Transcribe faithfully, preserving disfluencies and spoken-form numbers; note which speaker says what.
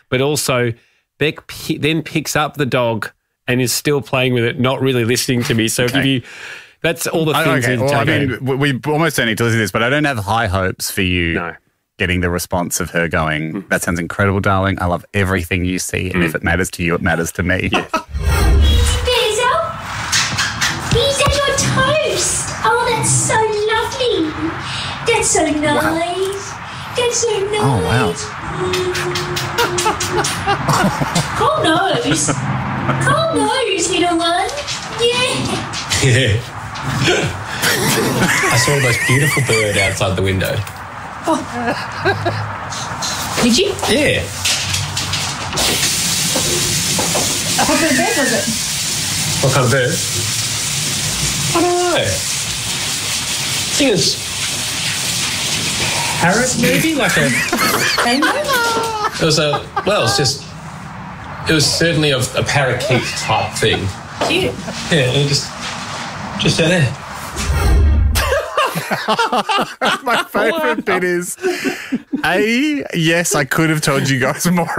Speaker 1: but also Beck p- then picks up the dog and is still playing with it, not really listening to me. So
Speaker 2: Okay.
Speaker 1: if you, that's all the things.
Speaker 2: Okay,
Speaker 1: in
Speaker 2: well, I
Speaker 1: J K.
Speaker 2: mean, we we almost don't need to listen to this, but I don't have high hopes for you
Speaker 1: No.
Speaker 2: getting the response of her going, mm. that sounds incredible, darling. I love everything you see, and mm. if it matters to you, it matters to me.
Speaker 1: Yes.
Speaker 3: Bezo, these are your toast. Oh, that's so lovely. That's so nice. Wow. That's so nice.
Speaker 2: Oh, wow.
Speaker 3: Cool nose. Cool nose, little one. Yeah.
Speaker 4: Yeah. I saw the most beautiful bird outside the window.
Speaker 3: Oh. Did you?
Speaker 4: Yeah.
Speaker 3: What kind of bird was it?
Speaker 4: What kind of bird? I don't know. I think it's parrot, maybe, like a.
Speaker 3: Rainbow?
Speaker 4: It was a. Well, it's just. It was certainly a, a parakeet type thing.
Speaker 3: Cute.
Speaker 4: Yeah, and it just, just out there.
Speaker 2: My favourite bit is, A, yes, I could have told you guys more